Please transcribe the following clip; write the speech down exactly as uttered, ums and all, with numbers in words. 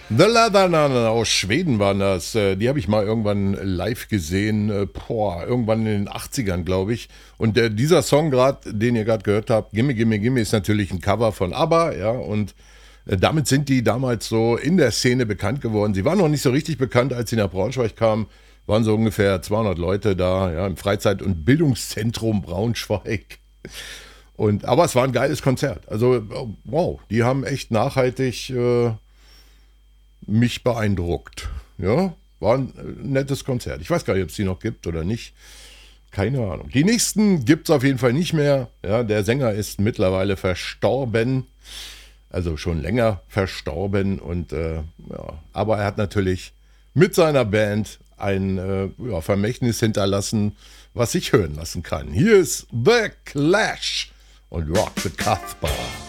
The Leatherman aus Schweden waren das. Äh, Die habe ich mal irgendwann live gesehen. äh, Boah, irgendwann in den achtzigern, glaube ich. Und der, dieser Song gerade, den ihr gerade gehört habt, Gimme, Gimme, Gimme, ist natürlich ein Cover von ABBA, ja. Und äh, damit sind die damals so in der Szene bekannt geworden. Sie waren noch nicht so richtig bekannt, als sie nach Braunschweig kamen. Waren so ungefähr zweihundert Leute da, ja, im Freizeit- und Bildungszentrum Braunschweig. Und, aber es war ein geiles Konzert. Also, wow, die haben echt nachhaltig äh, mich beeindruckt. Ja, war ein äh, nettes Konzert. Ich weiß gar nicht, ob es die noch gibt oder nicht. Keine Ahnung. Die nächsten gibt es auf jeden Fall nicht mehr. Ja, der Sänger ist mittlerweile verstorben. Also schon länger verstorben. Und, äh, ja, aber er hat natürlich mit seiner Band ein äh, ja, Vermächtnis hinterlassen, was sich hören lassen kann. Hier ist The Clash und Rock the Casbah.